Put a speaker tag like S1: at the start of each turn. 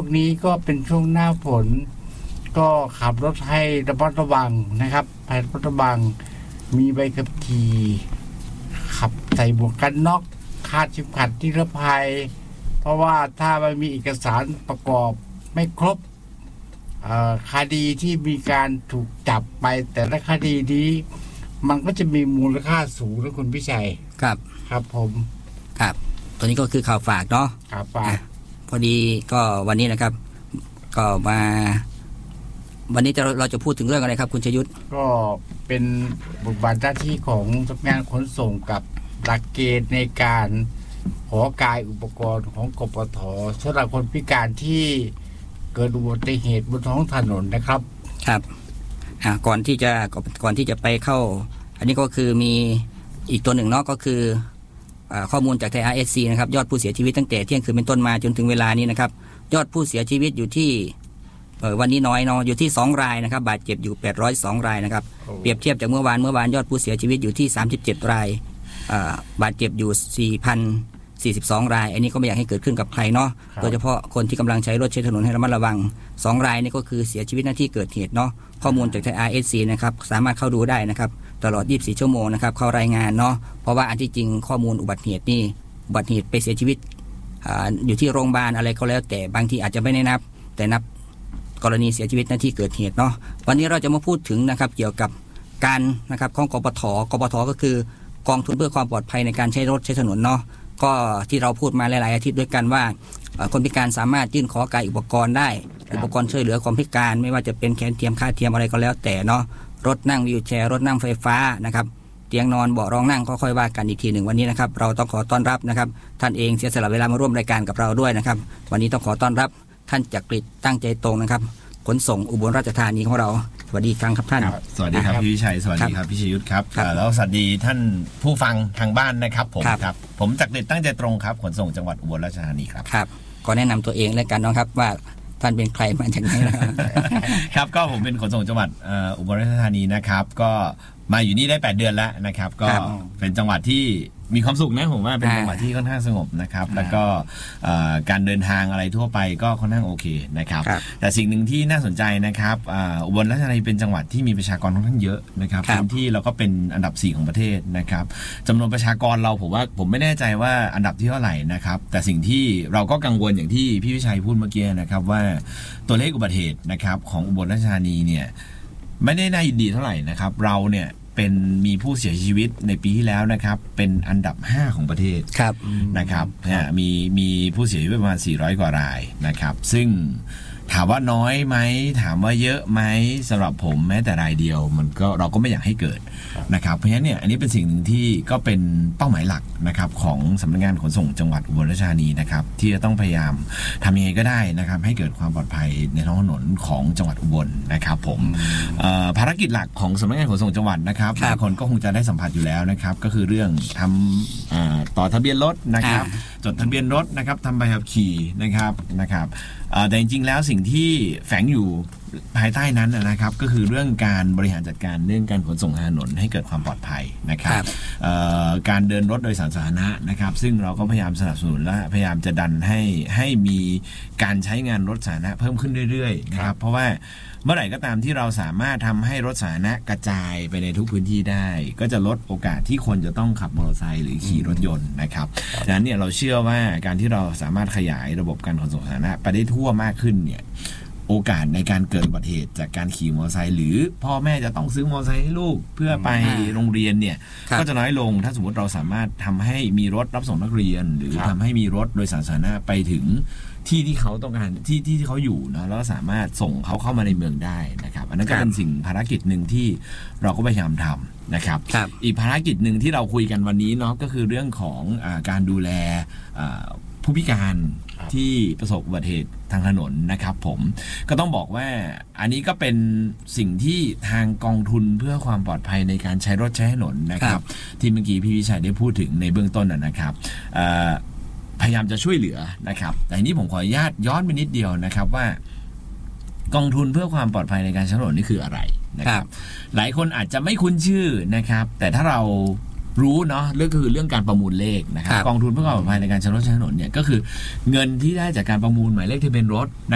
S1: นี้ก็เป็นช่วงหน้าฝนก็ขับรถให้ระมัดระวังนะครับให้ระมัดระวังมีใบขับขี่ขับใส่หมวกกันน็อกคาดเข็มขัดนิรภัยเพราะว่าถ้าไม่มีเอกสารประกอบไม่ครบคดีที่มีการถูกจับไปแต่ละคดีนี้มันก็จะมีมูลค่าสูงนะคุณพิชัย
S2: ครับ
S1: ครับผม
S2: ครับตัวนี้ก็คือข่าวฝากเนาะ
S1: ข่าวฝาก
S2: พอดีก็วันนี้นะครับก็มาวันนี้เราจะพูดถึงเรื่องอะไรครับคุณชยุทธ
S1: ก็เป็นบทบาทหน้าที่ของสำนักงานขนส่งกับหลักเกณฑ์ในการขอกายอุปกรณ์ของกปท.สำหรับคนพิการที่เกิดอุบัติเหตุบนท้องถนนนะครับ
S2: ครับก่อนที่จะไปเข้าอันนี้ก็คือมีอีกตัวหนึ่งเนาะก็คือข้อมูลจากไทย RSC นะครับยอดผู้เสียชีวิตตั้งแต่เที่ยงคืนเป็นต้นมาจนถึงเวลานี้นะครับยอดผู้เสียชีวิตอยู่ที่วันนี้น้อยเนาะอยู่ที่2รายนะครับบาดเจ็บอยู่802รายนะครับเปรียบเทียบจากเมื่อวานยอดผู้เสียชีวิตอยู่ที่37รายบาดเจ็บอยู่4,042 รายอันนี้ก็ไม่อยากให้เกิดขึ้นกับใครเนาะโดยเฉพาะคนที่กำลังใช้รถใช้ถนนให้ระมัดระวัง2รายนี่ก็คือเสียชีวิตหน้าที่เกิดเหตุเนาะข้อมูลจากไทย RSC นะครับสามารถเข้าดูได้นะครับตลอด24ชั่วโมงนะครับเข้ารายงานเนาะเพราะว่าอันที่จริงข้อมูลอุบัติเหตุนี่อุบัติเหตุไปเสียชีวิตอยู่ที่โรงพยาบาลอะไรก็แล้วแต่บางทีอาจจะไม่ได้นับแต่นับกรณีเสียชีวิตหน้าที่เกิดเหตุเนาะวันนี้เราจะมาพูดถึงนะครับเกี่ยวกับการนะครับของกปท.ก็คือกองทุนเพื่อความปลอดภัยในการใช้รถใช้ถนนเนาะก็ที่เราพูดมาหลายๆอาทิตย์ด้วยกันว่าคนพิการสามารถยื่นขอกายอุปกรณ์ได้อุปกรณ์ช่วยเหลือคนพิการไม่ว่าจะเป็นแขนเทียมขาเทียมอะไรก็แล้วแต่เนาะรถนั่งวีลแชร์รถนั่งไฟฟ้านะครับเตียงนอนเบาะรองนั่งก็ค่อยว่ากันอีกทีหนึ่งวันนี้นะครับเราต้องขอต้อนรับนะครับท่านเองเสียสละเวลามาร่วมรายการกับเราด้วยนะครับวันนี้ต้องขอต้อนรับท่านจักริดตั้งใจตรงนะครับขนส่งอุบลราชธานีของเราสวัสดีครั้งครับท่าน
S3: สวัสดีครับพี่วิชัยสวัสดีครับพี่ชยุทธครับแล้วสวัสดีท่านผู้ฟังทางบ้านนะครับผมครับผมจักริดตั้งใจตรงครับขนส่งจังหวัดอุบลราชธานีครับ
S2: ครับก็แนะนำตัวเองแล้วกันน้องครับว่าท่านเป็นใครมาจากไหน
S3: ครับก็ผมเป็นขนส่งจังหวัดอุบลราชธานีนะครับก็มาอยู่นี่ได้8เดือนแล้วนะครับก็เป็นจังหวัดที่มีความสุขนะผมว่าเป็นจังหวัดที่ค่อนข้างสงบนะครับแล้วก็การเดินทางอะไรทั่วไปก็ค่อนข้างโอเคนะครับแต่สิ่งหนึ่งที่น่าสนใจนะครับอุบลราชธานีเป็นจังหวัดที่มีประชากรค่อนข้างเยอะนะครับพื้นที่เราก็เป็นอันดับ4ของประเทศนะครับจำนวนประชากรเราผมไม่แน่ใจว่าอันดับที่เท่าไหร่นะครับแต่สิ่งที่เราก็กังวลอย่างที่พี่วิชัยพูดเมื่อกี้นะครับว่าตัวเลขอุบัติเหตุนะครับของอุบลราชธานีเนี่ยไม่ได้น่ายินดีเท่าไหร่นะครับเราเนี่ยเป็นมีผู้เสียชีวิตในปีที่แล้วนะครับเป็นอันดับ5ของประเทศนะครับมีผู้เสียชีวิตประมาณ400กว่ารายนะครับซึ่งถามว่าน้อยไหมถามว่าเยอะไหมสำหรับผมแม้แต่รายเดียวมันก็เราก็ไม่อยากให้เกิดนะครับเพราะฉะนั้นเนี่ยอันนี้เป็นสิ่งหนึ่งที่ก็เป็นเป้าหมายหลักนะครับของสำนักงานขนส่งจังหวัดอุบลราชธานีนะครับที่จะต้องพยายามทำยังไงก็ได้นะครับให้เกิดความปลอดภัยในท้องถนนของจังหวัดอุบลนะครับผมภารกิจหลักของสำนักงานขนส่งจังหวัดนะครับบางคนก็คงจะได้สัมผัสอยู่แล้วนะครับก็คือเรื่องทำต่อทะเบียนรถนะครับจดทะเบียนรถนะครับทำใบขับขี่นะครับแต่จริงๆแล้วสิ่งที่แฝงอยู่ภายใต้นั้นนะครับก็คือเรื่องการบริหารจัดการเรื่องการขนส่งทางถนนให้เกิดความปลอดภัยนะครับการเดินรถโดยสารสาธารณะนะครับซึ่งเราก็พยายามสนับสนุนและพยายามจะดันให้มีการใช้งานรถสาธารณะเพิ่มขึ้นเรื่อยๆนะครับเพราะว่าเมื่อไหร่ก็ตามที่เราสามารถทำให้รถสาธารณะกระจายไปในทุกพื้นที่ได้ก็จะลดโอกาสที่คนจะต้องขับมอเตอร์ไซค์หรือขี่รถยนต์นะครับดังนั้นเนี่ยเราเชื่อว่าการที่เราสามารถขยายระบบการขนส่งสาธารณะไปได้ทั่วมากขึ้นเนี่ยโอกาสในการเกิดอุบัติเหตุจากการขี่มอเตอร์ไซค์หรือพ่อแม่จะต้องซื้อมอเตอร์ไซค์ให้ลูกเพื่อไปโรงเรียนเนี่ยก็จะน้อยลงถ้าสมมติเราสามารถทำให้มีรถรับส่งนักเรียนหรือทำให้มีรถโดยสารสาธารณะไปถึงที่เขาต้องการที่เขาอยู่นะแล้วสามารถส่งเขาเข้ามาในเมืองได้นะครับอันนั้นก็เป็นสิ่งภารกิจหนึ่งที่เราก็พยายามทำนะครับอีกภารกิจหนึ่งที่เราคุยกันวันนี้เนาะก็คือเรื่องของการดูแลผู้พิการที่ประสบอุบัติเหตุทางถนนนะครับผมก็ต้องบอกว่าอันนี้ก็เป็นสิ่งที่ทางกองทุนเพื่อความปลอดภัยในการใช้รถใช้ถนนนะครับที่เมื่อกี้พี่วิชัยได้พูดถึงในเบื้องต้นนะครับพยายามจะช่วยเหลือนะครับแต่ทีนี้ผมขออนุญาตย้อนไปนิดเดียวนะครับว่ากองทุนเพื่อความปลอดภัยในการใช้ถนนนี่คืออะไรนะครับหลายคนอาจจะไม่คุ้นชื่อนะครับแต่ถ้าเรารู้เนาะเรื่องคือเรื่องการประมูลเลขนะครับกองทุนเพื่อความปลอดภัยในการใช้รถใช้ถนนเนี่ยก็คือเงินที่ได้จากการประมูลหมายเลขทะเบียนรถ